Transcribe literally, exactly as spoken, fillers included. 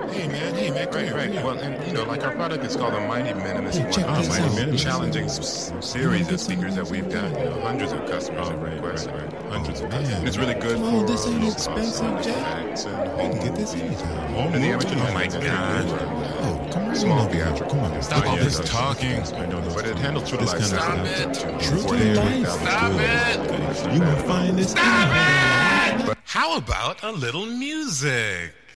Hey man, hey man, come Right, here, right. come here. Well, and you know, like our product is called the Mighty Minimus. Hey, check one. this Mighty out. Minimus. Check Challenging this s- out. series You of speakers that we've got. You know, hundreds of customers have requested. Hundreds of customers. And it's really good Come for on, this ain't low expensive, cost Jack. effects and You home can get this movies. anytime. Home and the amateur Oh my audience. God. Oh, come right Small on over here. theatrical. Come on. Stop Stop all this this talking. I know, but it handles true This life. kind of Stop stuff. it. True to life. Stop it. You will find this. Stop it! How about a little music?